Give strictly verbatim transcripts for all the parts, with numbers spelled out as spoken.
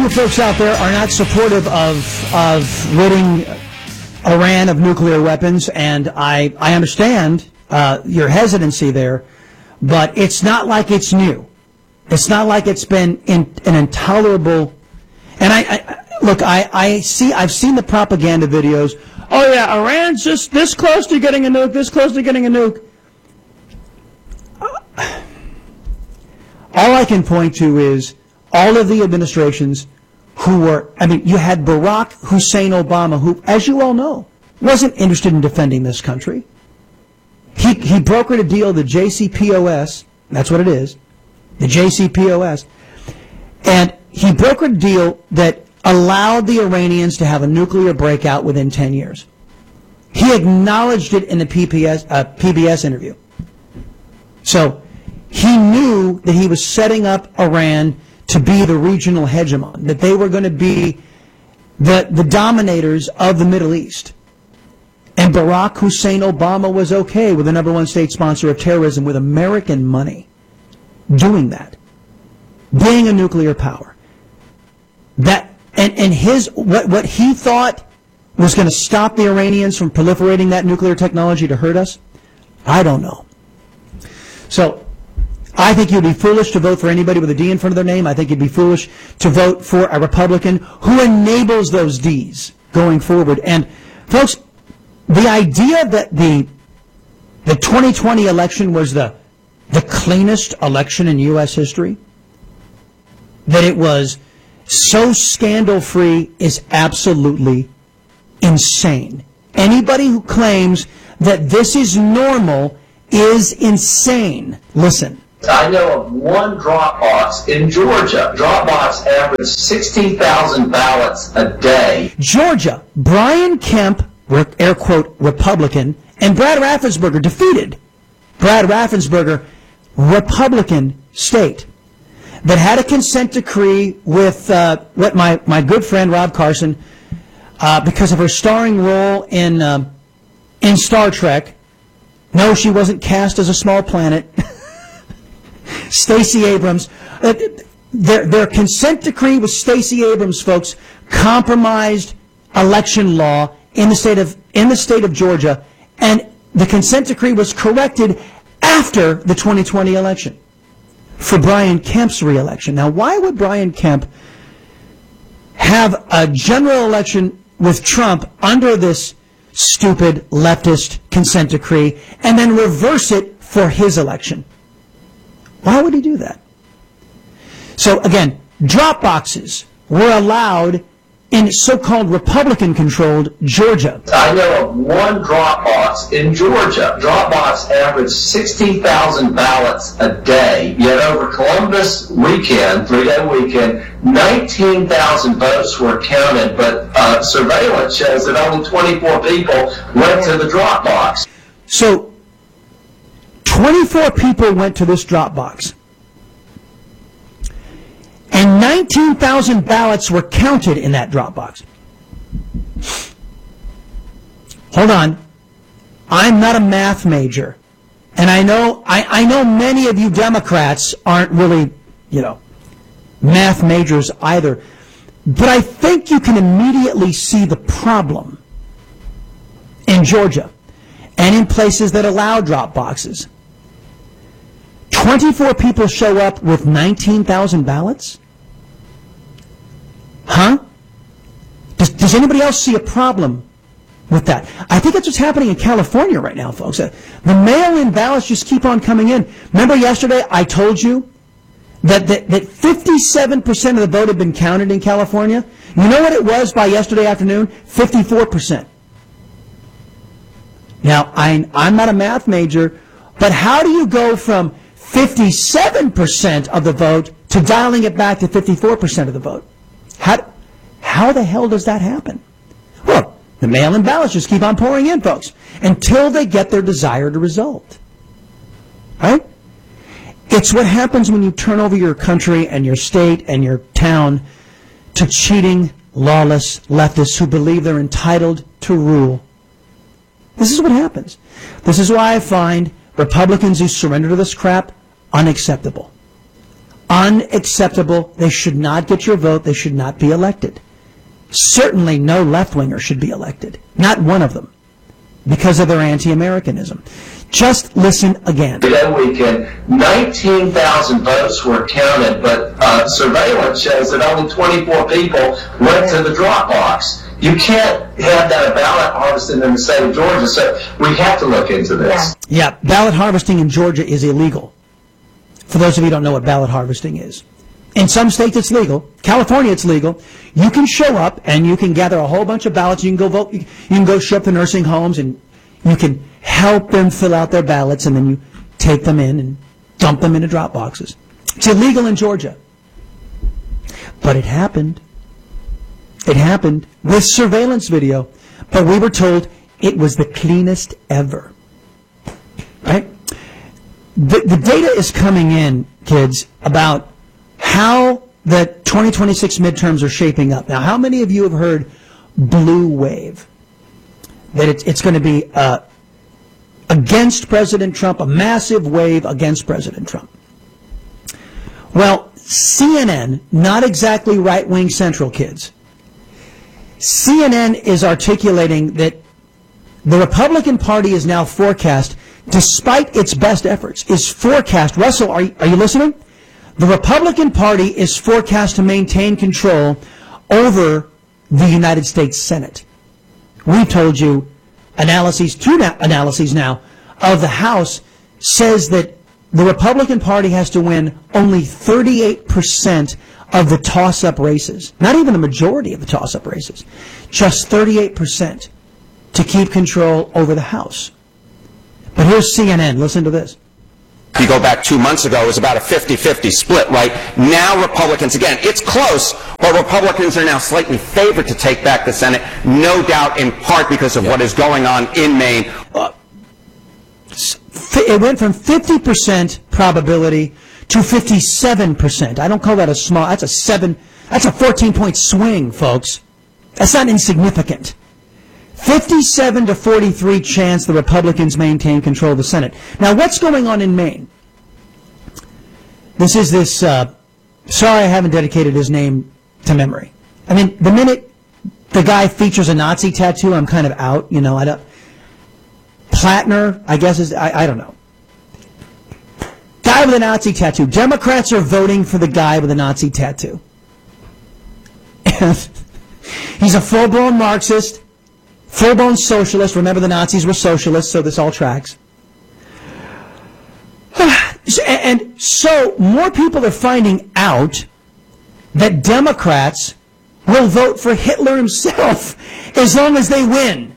you folks out there are not supportive of of ridding Iran of nuclear weapons, and I, I understand uh, your hesitancy there, but it's not like it's new. It's not like it's been in, an intolerable. And I, I look, I, I see, I've seen the propaganda videos. Oh yeah, Iran's just this close to getting a nuke, this close to getting a nuke. All I can point to is all of the administrations who were, I mean, you had Barack Hussein Obama, who, as you all know, wasn't interested in defending this country. He, he brokered a deal, the J C P O S, that's what it is, the J C P O S, and he brokered a deal that allowed the Iranians to have a nuclear breakout within ten years. He acknowledged it in the P P S, uh, P B S interview. So he knew that he was setting up Iran to be the regional hegemon, that they were going to be the, the dominators of the Middle East. And Barack Hussein Obama was okay with the number one state sponsor of terrorism with American money doing that, being a nuclear power. That and, and his what, what he thought was going to stop the Iranians from proliferating that nuclear technology to hurt us, I don't know. So I think you'd be foolish to vote for anybody with a D in front of their name. I think you'd be foolish to vote for a Republican who enables those Ds going forward. And folks, the idea that the the twenty twenty election was the the cleanest election in U S history, that it was so scandal-free, is absolutely insane. Anybody who claims that this is normal is insane. Listen. I know of one drop box in Georgia. Drop box averaged sixty thousand ballots a day. Georgia, Brian Kemp, air quote, Republican, and Brad Raffensperger defeated. Brad Raffensperger, Republican state, that had a consent decree with uh, what my, my good friend Rob Carson, uh, because of her starring role in uh, in Star Trek. No, she wasn't cast as a small planet. Stacey Abrams. Uh, their, their consent decree with Stacey Abrams, folks, compromised election law in the state of in the state of Georgia, and the consent decree was corrected after the twenty twenty election for Brian Kemp's re-election. Now, why would Brian Kemp have a general election with Trump under this stupid leftist consent decree and then reverse it for his election? Why would he do that? So again, drop boxes were allowed in so-called Republican-controlled Georgia. I know of one drop box in Georgia. Drop box averaged sixty thousand ballots a day. Yet over Columbus weekend, three-day weekend, nineteen thousand votes were counted. But uh, surveillance shows that only twenty-four people went to the drop box. So twenty-four people went to this drop box, and nineteen thousand ballots were counted in that drop box. Hold on. I'm not a math major, and I know I, I know many of you Democrats aren't really, you know, math majors either, but I think you can immediately see the problem in Georgia and in places that allow drop boxes. twenty-four people show up with nineteen thousand ballots? Huh? Does, does anybody else see a problem with that? I think that's what's happening in California right now, folks. The mail-in ballots just keep on coming in. Remember yesterday I told you that, that, that fifty-seven percent of the vote had been counted in California? You know what it was by yesterday afternoon? fifty-four percent. Now, I, I'm not a math major, but how do you go from fifty-seven percent of the vote to dialing it back to fifty-four percent of the vote? How, how the hell does that happen? Well, the mail-in ballots just keep on pouring in, folks, until they get their desired result. Right? It's what happens when you turn over your country and your state and your town to cheating, lawless leftists who believe they're entitled to rule. This is what happens. This is why I find Republicans who surrender to this crap unacceptable. Unacceptable. They should not get your vote. They should not be elected. Certainly no left-winger should be elected. Not one of them. Because of their anti-Americanism. Just listen again. That weekend, nineteen thousand votes were counted, but uh, surveillance shows that only twenty-four people went to the drop box. You can't have that ballot harvesting in the state of Georgia, so we have to look into this. Yeah, ballot harvesting in Georgia is illegal. For those of you who don't know what ballot harvesting is. In some states it's legal. California it's legal. You can show up and you can gather a whole bunch of ballots. You can go vote. You can go show up to nursing homes and you can help them fill out their ballots, and then you take them in and dump them into drop boxes. It's illegal in Georgia. But it happened. It happened with surveillance video. But we were told it was the cleanest ever. Right? The, the data is coming in, kids, about how the twenty twenty-six midterms are shaping up. Now, how many of you have heard blue wave? That it's, it's going to be uh, against President Trump, a massive wave against President Trump. Well, C N N, not exactly right-wing central, kids. C N N is articulating that the Republican Party is now forecast, despite its best efforts, is forecast. Russell, are you, are you listening? The Republican Party is forecast to maintain control over the United States Senate. We told you analyses, two na- analyses now of the House says that the Republican Party has to win only thirty-eight percent of the toss-up races. Not even the majority of the toss-up races. Just thirty-eight percent to keep control over the House. But here's C N N. Listen to this. If you go back two months ago, it was about a fifty-fifty split, right? Now Republicans, again, it's close, but Republicans are now slightly favored to take back the Senate, no doubt in part because of what is going on in Maine. Uh, it went from fifty percent probability to fifty-seven percent. I don't call that a small, that's a seven, that's a fourteen-point swing, folks. That's not insignificant. fifty-seven to forty-three chance the Republicans maintain control of the Senate. Now, what's going on in Maine? This is this, uh, sorry I haven't dedicated his name to memory. I mean, the minute the guy features a Nazi tattoo, I'm kind of out, you know, I don't, Plattner, I guess is, I, I don't know. Guy with a Nazi tattoo. Democrats are voting for the guy with a Nazi tattoo. And he's a full-blown Marxist. Full-blown socialist. Remember, the Nazis were socialists, so this all tracks. And so more people are finding out that Democrats will vote for Hitler himself as long as they win.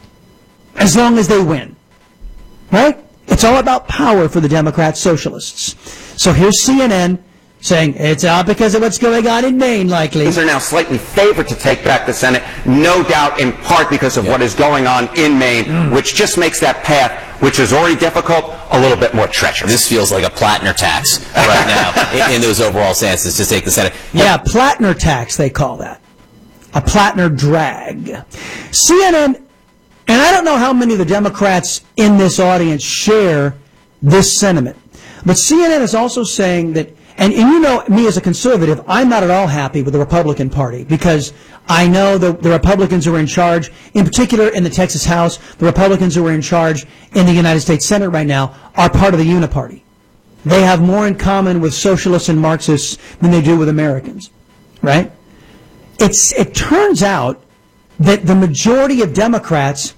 As long as they win. Right? It's all about power for the Democrat socialists. So here's C N N saying it's all because of what's going on in Maine, likely. These are now slightly favored to take back the Senate, no doubt in part because of yeah. what is going on in Maine, mm. which just makes that path, which is already difficult, a little bit more treacherous. This feels like a Plattner tax right now in, in those overall stances to take the Senate. Yeah, Plattner tax, they call that. A Plattner drag. C N N, and I don't know how many of the Democrats in this audience share this sentiment, but C N N is also saying that, and, and you know me as a conservative, I'm not at all happy with the Republican Party because I know the, the Republicans who are in charge, in particular in the Texas House, the Republicans who are in charge in the United States Senate right now are part of the Uniparty. They have more in common with socialists and Marxists than they do with Americans, right? It's, it turns out that the majority of Democrats,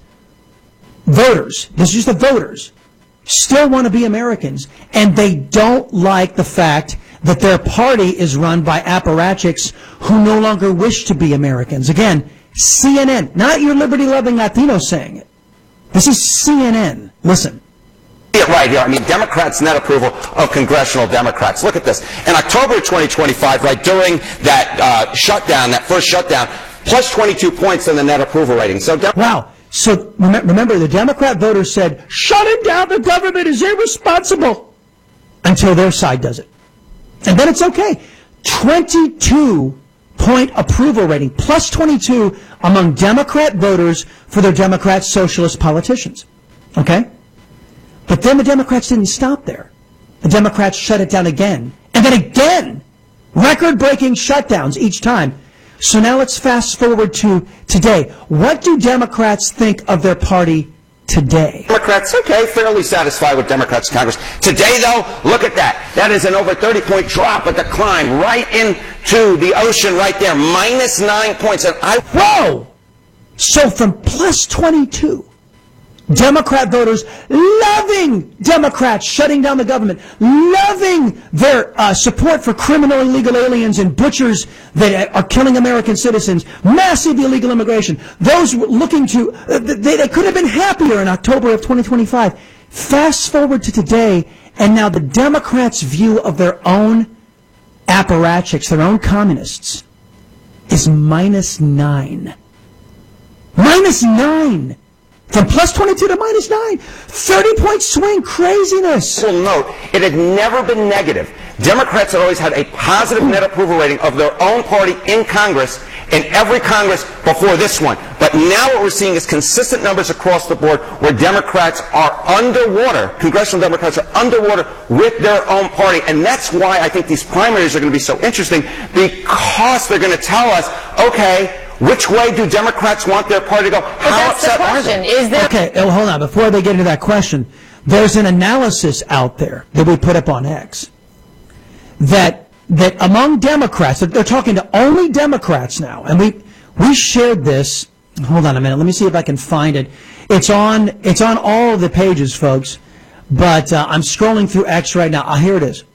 voters, this is just the voters, still want to be Americans, and they don't like the fact that their party is run by apparatchiks who no longer wish to be Americans. Again, C N N, not your liberty-loving Latinos saying it. This is C N N. Listen. Yeah, right here. I mean, Democrats' net approval of congressional Democrats. Look at this. In October twenty twenty-five, right, during that uh, shutdown, that first shutdown, plus twenty-two points in the net approval rating. So, Dem- wow. So remember, the Democrat voters said, shutting down the government is irresponsible, until their side does it. And then it's okay. twenty-two point approval rating, plus twenty-two among Democrat voters for their Democrat socialist politicians. Okay? But then the Democrats didn't stop there. The Democrats shut it down again And then again, record-breaking shutdowns each time. So now let's fast forward to today. What do Democrats think of their party today? Democrats, okay, fairly satisfied with Democrats in Congress. Today, though, look at that. That is an over thirty-point drop, a decline right into the ocean right there, minus nine points. And I, whoa! So from plus twenty-two, Democrat voters loving Democrats shutting down the government, loving their uh, support for criminal illegal aliens and butchers that are killing American citizens, massive illegal immigration. Those looking to, uh, they, they could have been happier in October of twenty twenty-five. Fast forward to today, and now the Democrats' view of their own apparatchiks, their own communists, is minus nine. Minus nine. From plus twenty-two to minus nine. thirty-point swing. Craziness. Well, note, it had never been negative. Democrats had always had a positive net approval rating of their own party in Congress, in every Congress before this one. But now what we're seeing is consistent numbers across the board where Democrats are underwater, congressional Democrats are underwater with their own party. And that's why I think these primaries are going to be so interesting, because they're going to tell us, okay, which way do Democrats want their party to go? How upset are they? Is there Okay, well, hold on. Before they get into that question, there's an analysis out there that we put up on X that that among Democrats, they're talking to only Democrats now, and we we shared this. Hold on a minute. Let me see if I can find it. It's on it's on all of the pages, folks. But uh, I'm scrolling through X right now. Ah, here it is.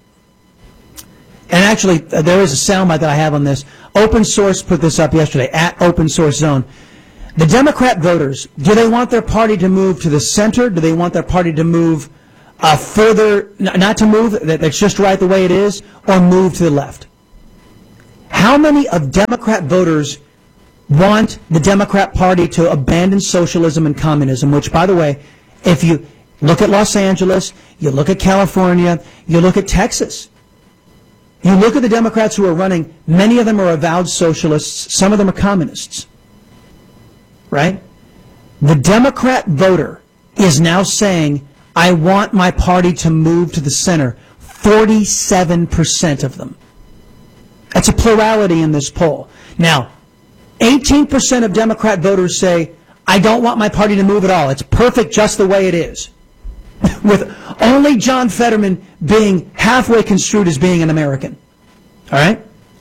And actually, uh, there is a soundbite that I have on this. Open Source put this up yesterday, at Open Source Zone. The Democrat voters, do they want their party to move to the center? Do they want their party to move uh, further, n- not to move, that, that's just right the way it is, or move to the left? How many of Democrat voters want the Democrat Party to abandon socialism and communism, which, by the way, if you look at Los Angeles, you look at California, you look at Texas, you look at the Democrats who are running, many of them are avowed socialists, some of them are communists, right? The Democrat voter is now saying, I want my party to move to the center, forty-seven percent of them. That's a plurality in this poll. Now, eighteen percent of Democrat voters say, I don't want my party to move at all. It's perfect just the way it is. With only John Fetterman being halfway construed as being an American. All right?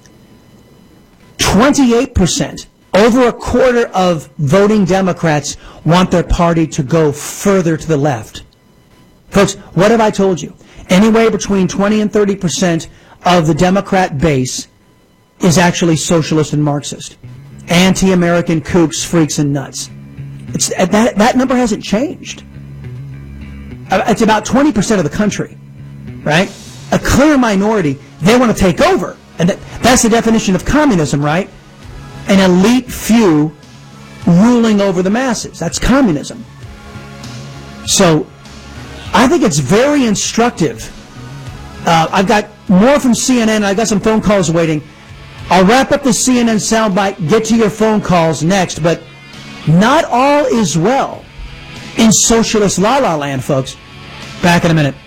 twenty-eight percent, over a quarter of voting Democrats want their party to go further to the left. Folks, what have I told you? Anywhere between twenty and thirty percent of the Democrat base is actually socialist and Marxist. Anti-American kooks, freaks, and nuts. It's, that, that number hasn't changed. It's about twenty percent of the country, right? A clear minority, they want to take over. And that, that's the definition of communism, right? An elite few ruling over the masses. That's communism. So, I think it's very instructive. Uh, I've got more from C N N. I've got some phone calls waiting. I'll wrap up the C N N soundbite, get to your phone calls next, but not all is well in socialist la-la land, folks. Back in a minute.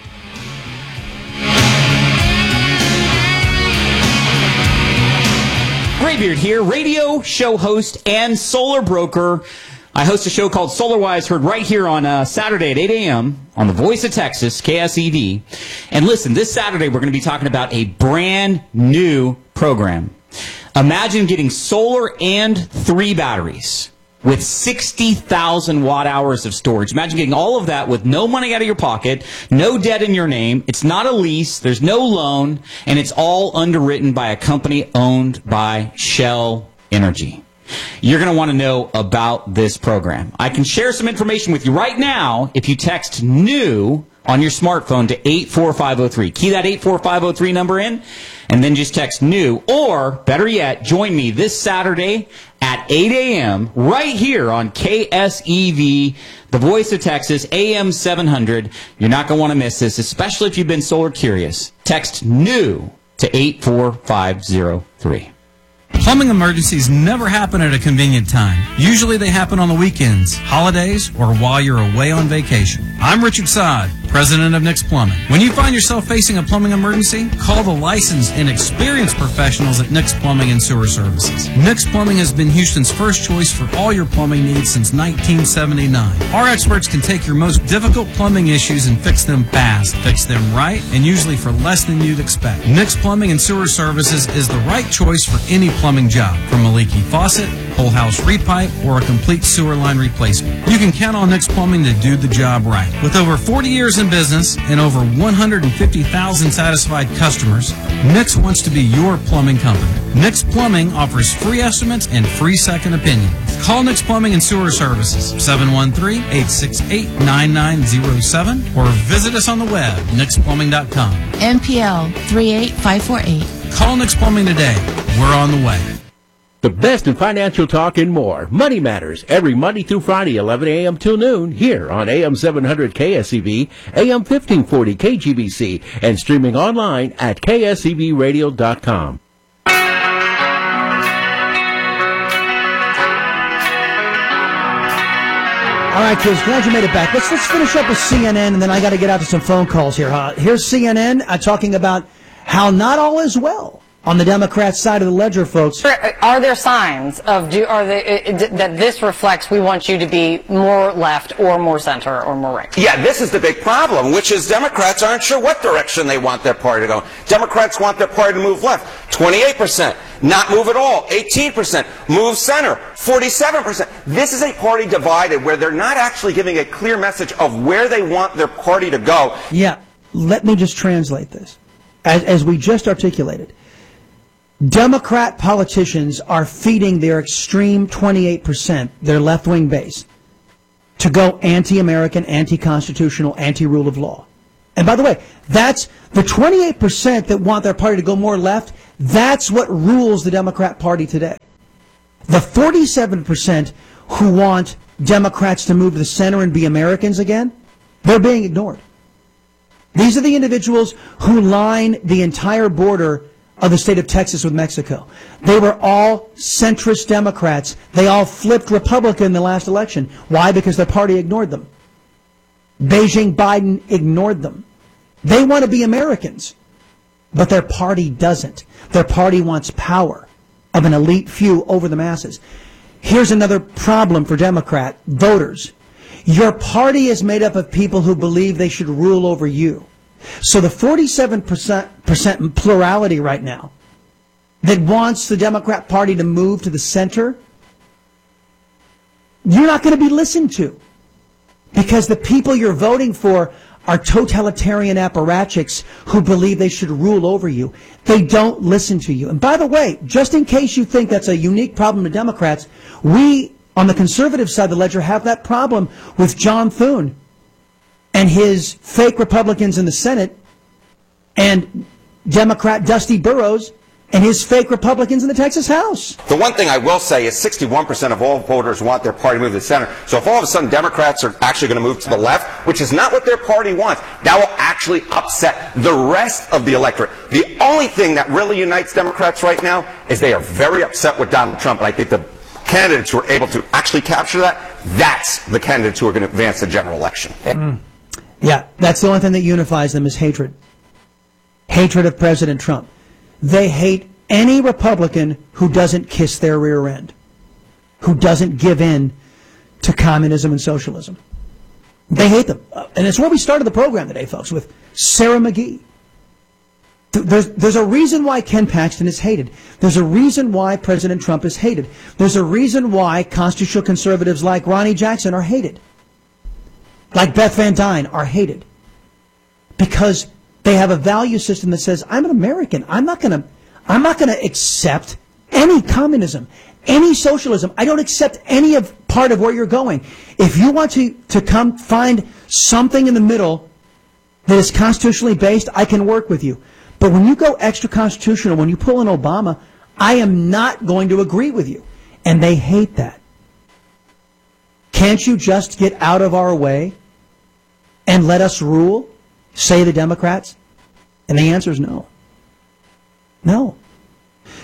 Graybeard here, radio show host and solar broker. I host a show called SolarWise, heard right here on uh, Saturday at eight a.m. on the Voice of Texas, K S E D. And listen, this Saturday we're going to be talking about a brand new program. Imagine getting solar and three batteries with sixty thousand watt hours of storage. Imagine getting all of that with no money out of your pocket, no debt in your name. It's not a lease, there's no loan, and it's all underwritten by a company owned by Shell Energy. You're going to want to know about this program. I can share some information with you right now if you text NEW on your smartphone to eight four five oh three. Key that eight four five oh three number in, and then just text NEW. Or, better yet, join me this Saturday at eight a.m. right here on K S E V, the Voice of Texas, A M seven hundred. You're not going to want to miss this, especially if you've been solar curious. Text NEW to eight four five oh three. Plumbing emergencies never happen at a convenient time. Usually they happen on the weekends, holidays, or while you're away on vacation. I'm Richard Sod. president of Nick's Plumbing. When you find yourself facing a plumbing emergency, call the licensed and experienced professionals at Nick's Plumbing and Sewer Services. Nick's Plumbing has been Houston's first choice for all your plumbing needs since nineteen seventy-nine. Our experts can take your most difficult plumbing issues and fix them fast, fix them right, and usually for less than you'd expect. Nick's Plumbing and Sewer Services is the right choice for any plumbing job, from a leaky faucet, whole house repipe, or a complete sewer line replacement. You can count on Nick's Plumbing to do the job right. With over forty years in business and over one hundred fifty thousand satisfied customers, Nick's wants to be your plumbing company. Nick's Plumbing offers free estimates and free second opinions. Call Nick's Plumbing and Sewer Services, seven one three, eight six eight, nine nine zero seven, or visit us on the web, nix plumbing dot com. M P L three eight five four eight. Call Nick's Plumbing today. We're on the way. The best in financial talk and more. Money Matters, every Monday through Friday, eleven a.m. till noon, here on A M seven hundred K S E V, A M fifteen forty K G B C, and streaming online at K S E V radio dot com. All right, kids, glad you made it back. Let's let's finish up with C N N, and then I got to get out to some phone calls here. Huh? Here's C N N uh, talking about how not all is well on the Democrat side of the ledger, folks. Are there signs of do are they, uh, that this reflects we want you to be more left or more center or more right? Yeah, this is the big problem, which is Democrats aren't sure what direction they want their party to go. Democrats want their party to move left, twenty-eight percent. Not move at all, eighteen percent. Move center, forty-seven percent. This is a party divided where they're not actually giving a clear message of where they want their party to go. Yeah, let me just translate this. As, as we just articulated, Democrat politicians are feeding their extreme twenty-eight percent, their left-wing base, to go anti-American, anti-constitutional, anti-rule of law. And by the way, that's the twenty-eight percent that want their party to go more left. That's what rules the Democrat Party today. The forty-seven percent who want Democrats to move to the center and be Americans again, they're being ignored. These are the individuals who line the entire border of the state of Texas with Mexico. They were all centrist Democrats. They all flipped Republican in the last election. Why? Because their party ignored them. Beijing Biden ignored them. They want to be Americans, but their party doesn't. Their party wants power of an elite few over the masses. Here's another problem for Democrat voters. Your party is made up of people who believe they should rule over you. So the forty-seven percent plurality right now that wants the Democrat Party to move to the center, you're not going to be listened to, because the people you're voting for are totalitarian apparatchiks who believe they should rule over you. They don't listen to you. And by the way, just in case you think that's a unique problem to Democrats, we on the conservative side of the ledger have that problem with John Thune and his fake Republicans in the Senate, and Democrat Dusty Burrows and his fake Republicans in the Texas House. The one thing I will say is sixty-one percent of all voters want their party to move to the center. So if all of a sudden Democrats are actually going to move to the left, which is not what their party wants, that will actually upset the rest of the electorate. The only thing that really unites Democrats right now is they are very upset with Donald Trump, and I think the candidates who are able to actually capture that, that's the candidates who are going to advance the general election. Mm. Yeah, that's the only thing that unifies them is hatred. Hatred of President Trump. They hate any Republican who doesn't kiss their rear end, who doesn't give in to communism and socialism. They hate them. And it's where we started the program today, folks, with Sarah McGee. There's, there's a reason why Ken Paxton is hated. There's a reason why President Trump is hated. There's a reason why constitutional conservatives like Ronnie Jackson are hated, like Beth Van Dyne are hated, because they have a value system that says, I'm an American. I'm not going to, I'm not going to accept any communism, any socialism. I don't accept any of part of where you're going. If you want to, to come find something in the middle that is constitutionally based, I can work with you. But when you go extra constitutional, when you pull in Obama, I am not going to agree with you. And they hate that. Can't you just get out of our way and let us rule, say the Democrats? And the answer is no. No.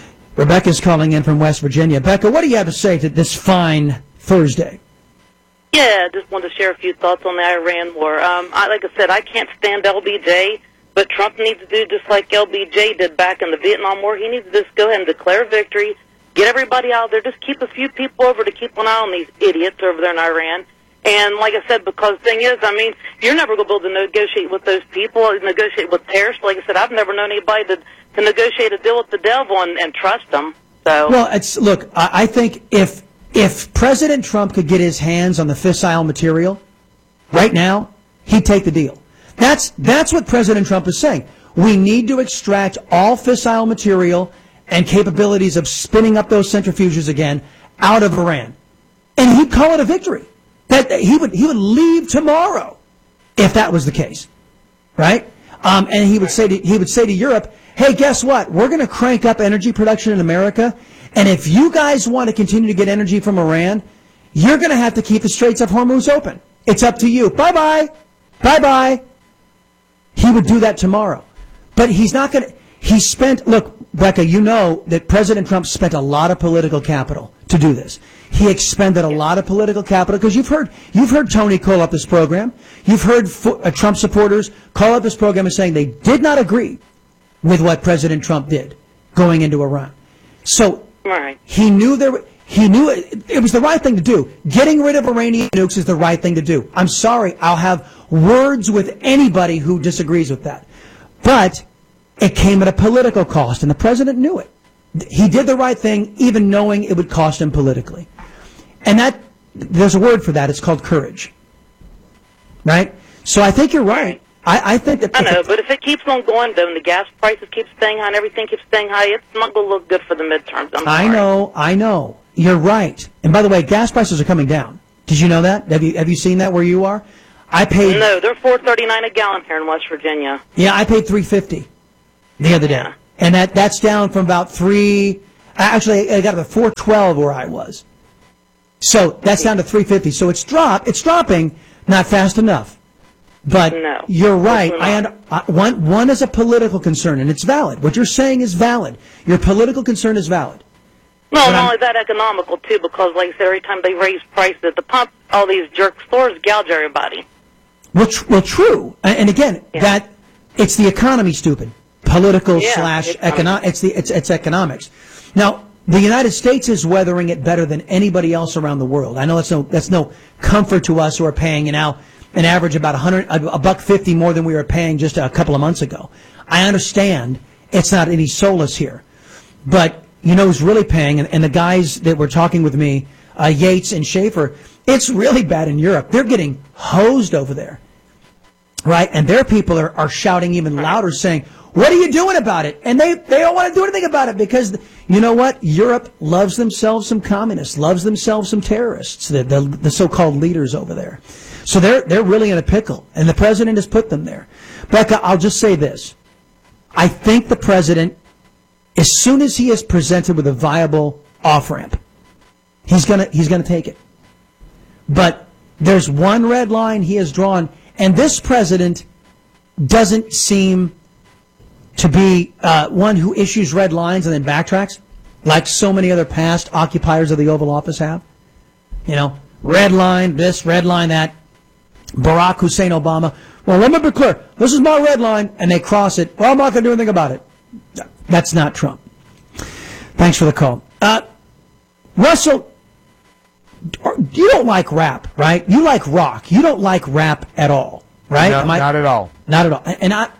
Rebecca's calling in from West Virginia. Becca, what do you have to say to this fine Thursday? Yeah, just wanted to share a few thoughts on the Iran war. Um, I, like I said, I can't stand L B J, but Trump needs to do just like L B J did back in the Vietnam War. He needs to just go ahead and declare victory, get everybody out there, just keep a few people over to keep an eye on these idiots over there in Iran. And like I said, because the thing is, I mean, you're never going to be able to negotiate with those people, negotiate with terrorists. Like I said, I've never known anybody to, to negotiate a deal with the devil and, and trust them. So. Well, it's look, I, I think if if President Trump could get his hands on the fissile material right now, he'd take the deal. That's that's what President Trump is saying. We need to extract all fissile material and capabilities of spinning up those centrifuges again out of Iran, and he'd call it a victory. That he would he would leave tomorrow if that was the case, right? Um, and he would say to, he would say to Europe, "Hey, guess what? We're going to crank up energy production in America, and if you guys want to continue to get energy from Iran, you're going to have to keep the Straits of Hormuz open. It's up to you. Bye bye, bye bye." He would do that tomorrow, but he's not going to. He spent look, Becca. You know that President Trump spent a lot of political capital to do this. He expended a lot of political capital because you've heard you've heard Tony call up this program. You've heard fo- uh, Trump supporters call up this program and saying they did not agree with what President Trump did going into Iran. So right. he knew there he knew it, it was the right thing to do. Getting rid of Iranian nukes is the right thing to do. I'm sorry, I'll have words with anybody who disagrees with that, but it came at a political cost, and the president knew it. He did the right thing, even knowing it would cost him politically. And that, there's a word for that. It's called courage. Right? So I think you're right. I, I think that... I know, but if it keeps on going, though, and the gas prices keep staying high and everything keeps staying high, it's not going to look good for the midterms. I'm I sorry. know, I know. You're right. And by the way, gas prices are coming down. Did you know that? Have you have you seen that where you are? I paid... No, they're four thirty-nine a gallon here in West Virginia. Yeah, I paid three fifty the other day. Yeah. And that that's down from about three... Actually, I got to four twelve where I was. So that's down to three fifty. So it's drop. It's dropping, not fast enough. But no, you're right. I under, uh, one one is a political concern, and it's valid. What you're saying is valid. Your political concern is valid. Well, not only that, economical too, because like I said, every time they raise prices at the pump, all these jerk stores gouge everybody. Well, tr- well, true. And, and again, yeah. that it's the economy, stupid. Political yeah, slash it's economic. It's the it's it's economics. Now, the United States is weathering it better than anybody else around the world. I know that's no that's no comfort to us who are paying, you know, an average about a hundred a, a buck fifty more than we were paying just a couple of months ago. I understand it's not any solace here, but you know who's really paying, and, and the guys that were talking with me, uh, Yates and Schaefer, it's really bad in Europe. They're getting hosed over there, right? And their people are, are shouting even louder, saying, "What are you doing about it?" And they, they don't want to do anything about it because, you know what? Europe loves themselves some communists, loves themselves some terrorists, the, the, the so-called leaders over there. So they're, they're really in a pickle, and the president has put them there. Becca, I'll just say this. I think the president, as soon as he is presented with a viable off-ramp, he's gonna, he's gonna take it. But there's one red line he has drawn, and this president doesn't seem to be uh, one who issues red lines and then backtracks, like so many other past occupiers of the Oval Office have. You know, red line this, red line that. Barack Hussein Obama, well, let me be clear, this is my red line, and they cross it. Well, I'm not going to do anything about it. That's not Trump. Thanks for the call. Uh, Russell, you don't like rap, right? You like rock. You don't like rap at all, right? No, I, not at all. Not at all. And I...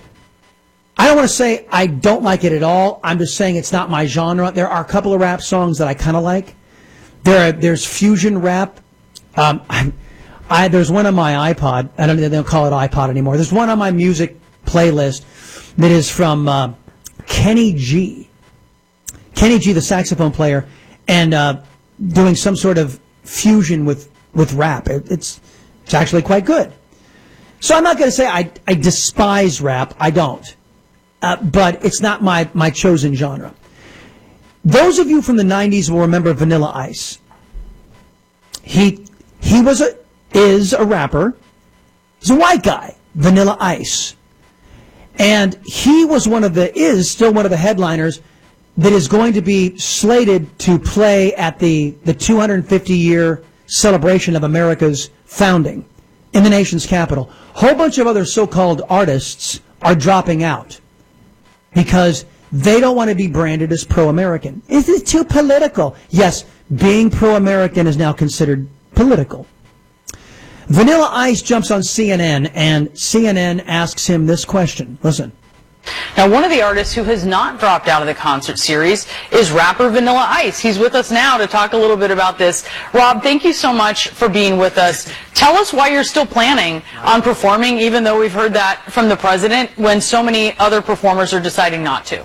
I don't want to say I don't like it at all. I'm just saying it's not my genre. There are a couple of rap songs that I kind of like. There, are, there's fusion rap. Um, I, I, there's one on my iPod. I don't. They don't call it iPod anymore. There's one on my music playlist that is from uh, Kenny G. Kenny G, the saxophone player, and uh, doing some sort of fusion with with rap. It, it's it's actually quite good. So I'm not going to say I I despise rap. I don't. Uh, but it's not my, my chosen genre. Those of you from the nineties will remember Vanilla Ice. He he was a is a rapper. He's a white guy, Vanilla Ice. And he was one of the is still one of the headliners that is going to be slated to play at the the two hundred fifty year celebration of America's founding in the nation's capital. A whole bunch of other so-called artists are dropping out because they don't want to be branded as pro-American. Is it too political? Yes, being pro-American is now considered political. Vanilla Ice jumps on C N N, and C N N asks him this question. Listen. Now, one of the artists who has not dropped out of the concert series is rapper Vanilla Ice. He's with us now to talk a little bit about this. Rob, thank you so much for being with us. Tell us why you're still planning on performing, even though we've heard that from the president, when so many other performers are deciding not to.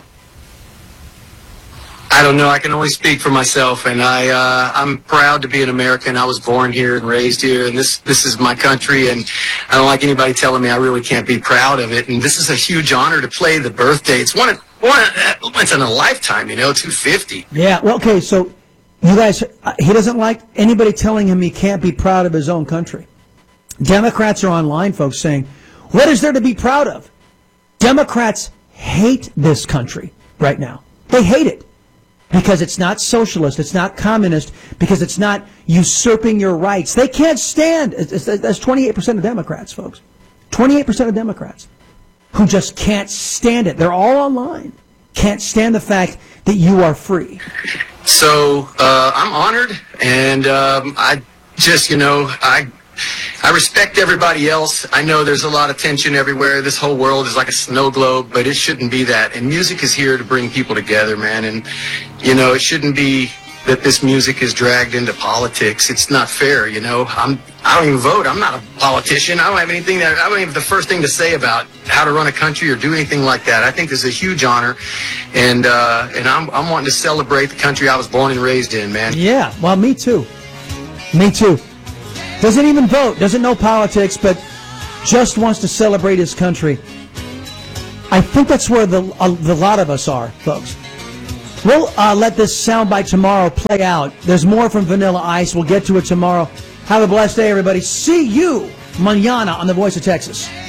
I don't know. I can only speak for myself, and I, uh, I'm proud to be an American. I was born here and raised here, and this, this is my country, and I don't like anybody telling me I really can't be proud of it. And this is a huge honor to play the birthday. It's one, one once in a lifetime, you know, two fifty. Yeah, well, okay, so you guys, uh, he doesn't like anybody telling him he can't be proud of his own country. Democrats are online, folks, saying, what is there to be proud of? Democrats hate this country right now. They hate it. Because it's not socialist, it's not communist, because it's not usurping your rights. They can't stand, that's twenty-eight percent of Democrats, folks. twenty-eight percent of Democrats who just can't stand it. They're all online. Can't stand the fact that you are free. So uh, I'm honored, and um, I just, you know, I I respect everybody else. I know there's a lot of tension everywhere. This whole world is like a snow globe, but it shouldn't be that. And music is here to bring people together, man. And, you know, it shouldn't be that this music is dragged into politics. It's not fair, you know. I'm, I don't even vote. I'm not a politician. I don't have anything that, I don't even have the first thing to say about how to run a country or do anything like that. I think this is a huge honor. And, uh, and I'm, I'm wanting to celebrate the country I was born and raised in, man. Yeah, well, me too. Me too. Doesn't even vote, doesn't know politics, but just wants to celebrate his country. I think that's where the, uh, the lot of us are, folks. We'll uh, let this soundbite tomorrow play out. There's more from Vanilla Ice. We'll get to it tomorrow. Have a blessed day, everybody. See you mañana on The Voice of Texas.